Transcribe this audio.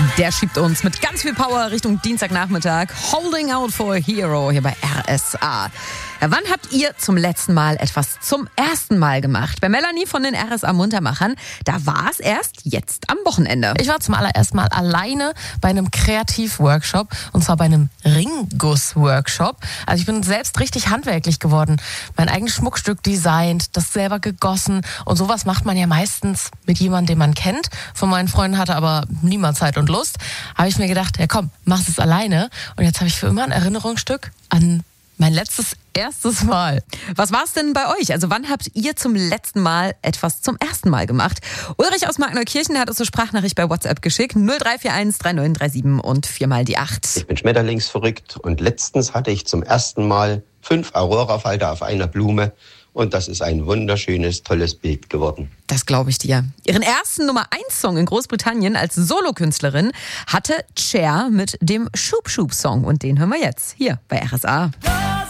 Der schiebt uns mit ganz viel Power Richtung Dienstagnachmittag. Holding Out for a Hero hier bei RSA. Ja, wann habt ihr zum letzten Mal etwas zum ersten Mal gemacht? Bei Melanie von den RSA Muntermachern, da war es erst jetzt am Wochenende. Ich war zum allerersten Mal alleine bei einem Kreativworkshop, und zwar bei einem Ringguss-Workshop. Also ich bin selbst richtig handwerklich geworden. Mein eigenes Schmuckstück designt, das selber gegossen, und sowas macht man ja meistens mit jemandem, den man kennt. Von meinen Freunden hatte aber niemand Zeit und Lust. Habe ich mir gedacht, ja komm, mach's es alleine. Und jetzt habe ich für immer ein Erinnerungsstück an mein erstes Mal. Was war es denn bei euch? Also wann habt ihr zum letzten Mal etwas zum ersten Mal gemacht? Ulrich aus Markneukirchen hat uns eine Sprachnachricht bei WhatsApp geschickt. 0341 3937 und 4 die 8. Ich bin schmetterlingsverrückt und letztens hatte ich zum ersten Mal 5 Aurora-Falter auf einer Blume. Und das ist ein wunderschönes, tolles Bild geworden. Das glaube ich dir. Ihren ersten Nummer-1-Song in Großbritannien als Solokünstlerin hatte Cher mit dem Schub-Schub-Song. Und den hören wir jetzt hier bei RSA.